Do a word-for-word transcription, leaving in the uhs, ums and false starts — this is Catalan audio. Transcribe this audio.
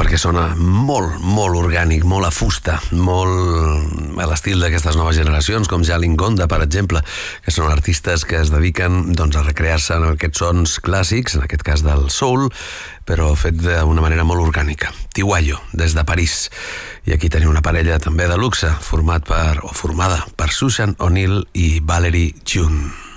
perquè sona molt, molt orgànic, molt a fusta, molt a l'estil d'aquestes noves generacions, com Jalin Gonda, per exemple, que són artistes que es dediquen doncs, a recrear-se en aquests sons clàssics, en aquest cas del soul, però fet d'una manera molt orgànica. Tiwayo, des de París. I aquí teniu una parella també de luxe, format per, o formada per Susan O'Neill i Valerie June.